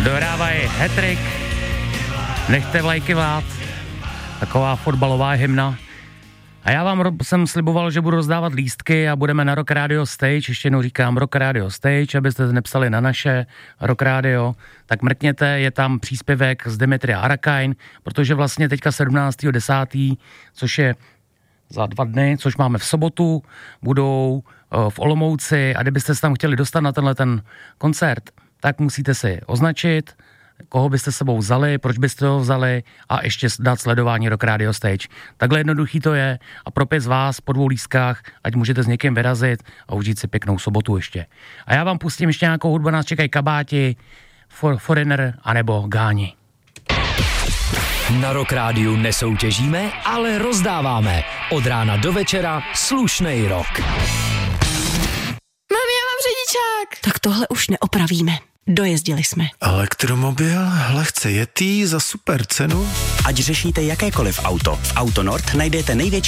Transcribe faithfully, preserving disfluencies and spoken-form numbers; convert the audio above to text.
Dohrávají hat-trick, nechte vlajky vát, taková fotbalová hymna. A já vám jsem sliboval, že budu rozdávat lístky a budeme na Rock Radio Stage, ještě jednou říkám Rock Radio Stage, abyste nepsali na naše Rock Radio, tak mrkněte, je tam příspěvek z Dimitria Arakain, protože vlastně teďka sedmnáctého desátého což je za dva dny, což máme v sobotu, budou v Olomouci a kdybyste se tam chtěli dostat na tenhle ten koncert, tak musíte si označit, koho byste s sebou vzali, proč byste ho vzali a ještě dát sledování Rock Radio Stage. Takhle jednoduchý to je a pro pět z vás po dvou lístkách, ať můžete s někým vyrazit a užít si pěknou sobotu ještě. A já vám pustím ještě nějakou hudbu, nás čekají Kabáti, For, Foreigner anebo Gáni. Na Rock Rádiu nesoutěžíme, ale rozdáváme. Od rána do večera slušnej rock. Mami, já mám řidičák. Tak tohle už neopravíme. Dojezdili jsme. Elektromobil, lehce jetý za super cenu. Ať řešíte jakékoliv auto, v Autonord najdete největší